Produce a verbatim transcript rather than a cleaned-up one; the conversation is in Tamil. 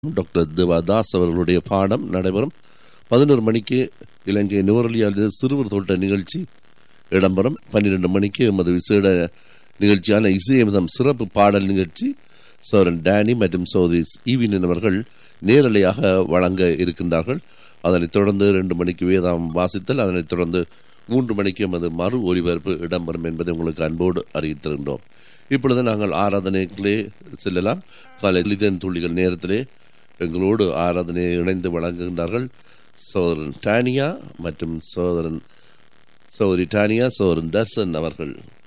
டாக்டர் தேவாதாஸ் அவர்களுடைய பாடம் நடைபெறும். பதினோரு மணிக்கு இலங்கை நுவரெலியாவில் சிறுவர் தோட்ட நிகழ்ச்சி இடம்பெறும். பன்னிரண்டு மணிக்கு எமது விசேட நிகழ்ச்சியான இசையமிதம் சிறப்பு பாடல் நிகழ்ச்சி சோரன் டேனி மற்றும் சௌதரி ஈவினின் அவர்கள் நேரலையாக வழங்க இருக்கின்றார்கள். அதனைத் தொடர்ந்து இரண்டு மணிக்கு வேதாம் வாசித்தல், அதனைத் தொடர்ந்து மூன்று மணிக்கு எமது மறு ஒலிபரப்பு இடம்பெறும் என்பதை உங்களுக்கு அன்போடு அறிவித்திருக்கின்றோம். இப்பொழுது நாங்கள் ஆராதனைகளே செல்லலாம். காலை லிதன் துள்ளிகள் நேரத்திலே எங்களோடு ஆராதனையை இணைந்து வழங்குகின்றார்கள் சோதரன் டானியா மற்றும் சோதரன் சௌரி டானியா சோதரன் தர்சன் அவர்கள்.